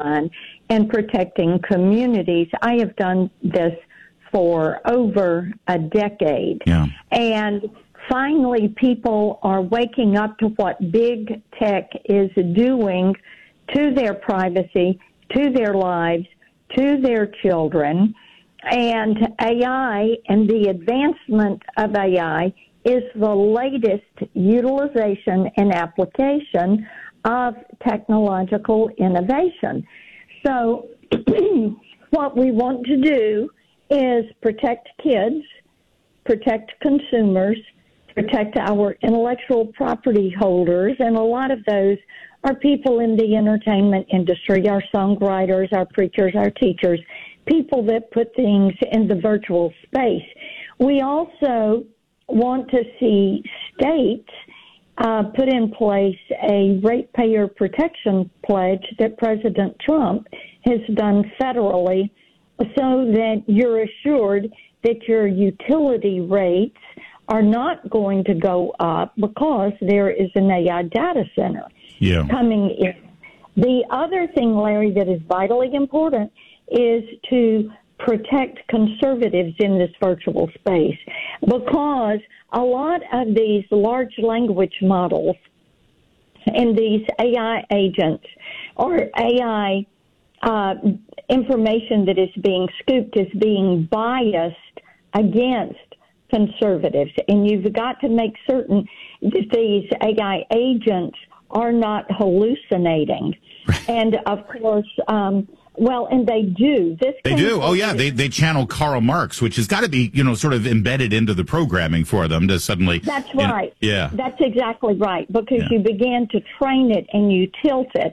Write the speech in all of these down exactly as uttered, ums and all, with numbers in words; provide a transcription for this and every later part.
line in protecting communities. I have done this for over a decade. Yeah. And finally, people are waking up to what big tech is doing to their privacy, to their lives, to their children. And A I and the advancement of A I is the latest utilization and application of technological innovation. So what we want to do is protect kids, protect consumers, protect our intellectual property holders, and a lot of those are people in the entertainment industry, our songwriters, our preachers, our teachers, people that put things in the virtual space. We also want to see states uh, put in place a ratepayer protection pledge that President Trump has done federally so that you're assured that your utility rates are not going to go up because there is an A I data center yeah. coming in. The other thing, Larry, that is vitally important is to protect conservatives in this virtual space, because a lot of these large language models and these A I agents or A I uh, information that is being scooped is being biased against conservatives. And you've got to make certain that these A I agents are not hallucinating. And, of course, um, well, and they do. This They do. Oh, yeah. They they channel Karl Marx, which has got to be, you know, sort of embedded into the programming for them to suddenly. That's right. You know, yeah. That's exactly right, because yeah. you begin to train it and you tilt it.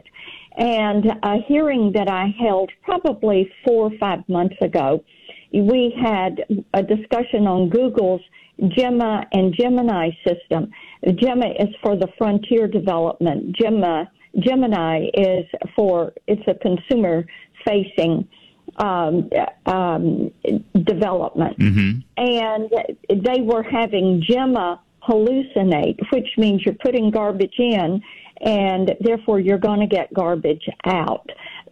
And a hearing that I held probably four or five months ago, we had a discussion on Google's Gemma and Gemini system. Gemma is for the frontier development. Gemma, Gemini is for, it's a consumer-facing um, um, development. Mm-hmm. And they were having Gemma hallucinate, which means you're putting garbage in, and therefore you're going to get garbage out.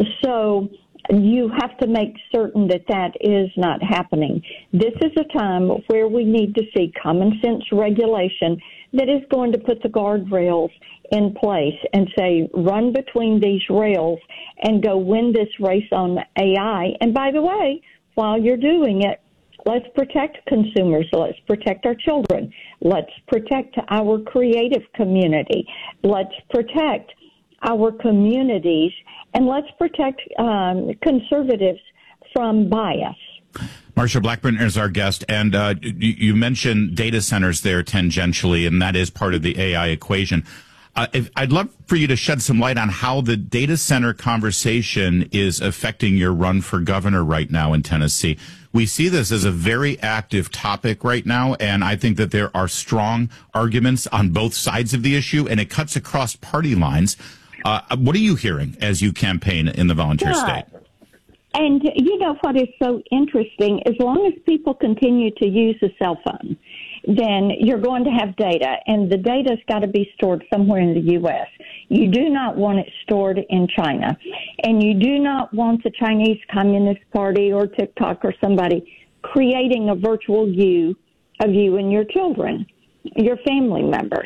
So you have to make certain that that is not happening. This is a time where we need to see common sense regulation that is going to put the guardrails in place and say, run between these rails and go win this race on A I. And by the way, while you're doing it, let's protect consumers. Let's protect our children. Let's protect our creative community. Let's protect our communities, and let's protect um, conservatives from bias. Marsha Blackburn is our guest, and uh, you, you mentioned data centers there tangentially, and that is part of the A I equation. Uh, if, I'd love for you to shed some light on how the data center conversation is affecting your run for governor right now in Tennessee. We see this as a very active topic right now, and I think that there are strong arguments on both sides of the issue, and it cuts across party lines. Uh, what are you hearing as you campaign in the volunteer yeah. state? And you know what is so interesting? As long as people continue to use a cell phone, then you're going to have data, and the data's got to be stored somewhere in the U S. You do not want it stored in China, and you do not want the Chinese Communist Party or TikTok or somebody creating a virtual you of you and your children, your family members.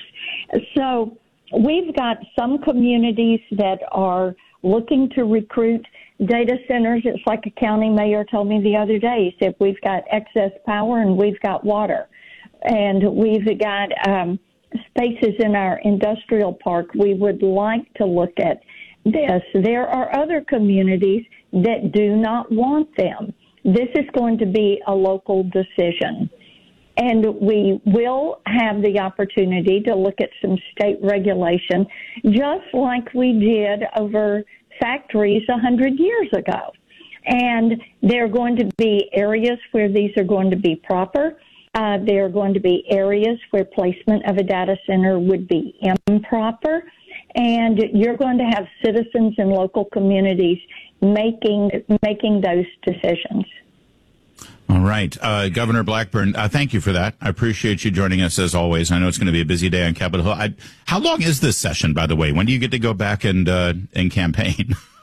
So we've got some communities that are looking to recruit data centers. It's like a county mayor told me the other day. He said, we've got excess power and we've got water. And we've got um, spaces in our industrial park. We would like to look at this. There are other communities that do not want them. This is going to be a local decision. And we will have the opportunity to look at some state regulation, just like we did over factories a hundred years ago. And there are going to be areas where these are going to be proper. Uh, there are going to be areas where placement of a data center would be improper. And you're going to have citizens in local communities making making those decisions. All right. Uh, Governor Blackburn, uh, thank you for that. I appreciate you joining us as always. I know it's going to be a busy day on Capitol Hill. I, how long is this session, by the way? When do you get to go back and uh, and campaign?